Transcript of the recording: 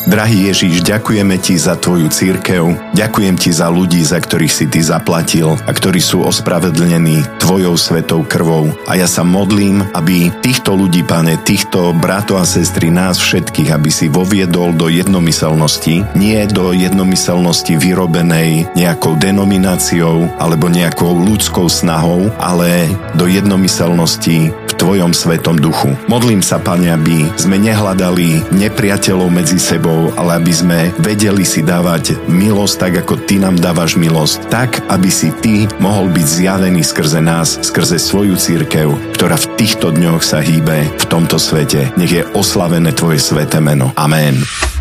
Drahý Ježiš, ďakujeme Ti za Tvoju cirkev, ďakujem Ti za ľudí, za ktorých si Ty zaplatil a ktorí sú ospravedlnení Tvojou svetou krvou. A ja sa modlím, aby týchto ľudí, Pane, týchto bratov a sestry, nás všetkých, aby si voviedol do jednomyselnosti, nie do jednomyselnosti vyrobenej nejakou denomináciou alebo nejakou ľudskou snahou, ale do jednomyselnosti v Tvojom svetom duchu. Modlím sa, Pane, aby sme nehľadali nepriateľov medzi sebou, ale aby sme vedeli si dávať milosť tak, ako Ty nám dávaš milosť, tak, aby si Ty mohol byť zjavený skrze nás, skrze svoju cirkev, ktorá v týchto dňoch sa hýbe v tomto svete. Nech je oslavené Tvoje sväté meno. Amen.